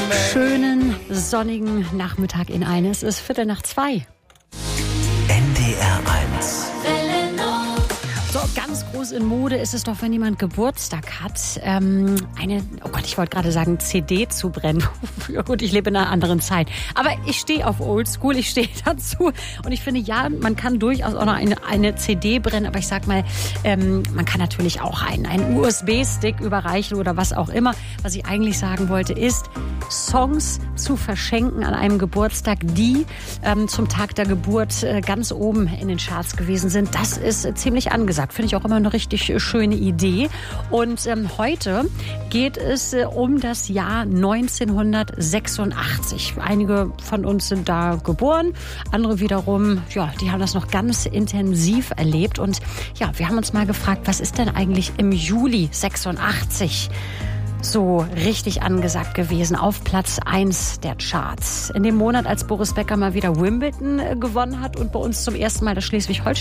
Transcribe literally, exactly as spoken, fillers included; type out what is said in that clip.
Schönen sonnigen Nachmittag in eines. Es ist Viertel nach zwei. N D R eins. So, ganz groß in Mode ist es doch, wenn jemand Geburtstag hat, ähm, eine, oh Gott, ich wollte gerade sagen, C D zu brennen. Ja gut, ich lebe in einer anderen Zeit. Aber ich stehe auf Oldschool, ich stehe dazu. Und ich finde, ja, man kann durchaus auch noch eine, eine C D brennen. Aber ich sag mal, ähm, man kann natürlich auch einen, einen U S B-Stick überreichen oder was auch immer. Was ich eigentlich sagen wollte, ist, Songs zu verschenken an einem Geburtstag, die ähm, zum Tag der Geburt äh, ganz oben in den Charts gewesen sind. Das ist äh, ziemlich angesagt. Finde ich auch immer eine richtig schöne Idee. Und ähm, heute geht es äh, um das Jahr neunzehnhundertsechsundachtzig. Einige von uns sind da geboren, andere wiederum, ja, die haben das noch ganz intensiv erlebt. Und ja, wir haben uns mal gefragt, was ist denn eigentlich im Juli sechsundachtzig so richtig angesagt gewesen, auf Platz eins der Charts. In dem Monat, als Boris Becker mal wieder Wimbledon gewonnen hat und bei uns zum ersten Mal das Schleswig-Holstein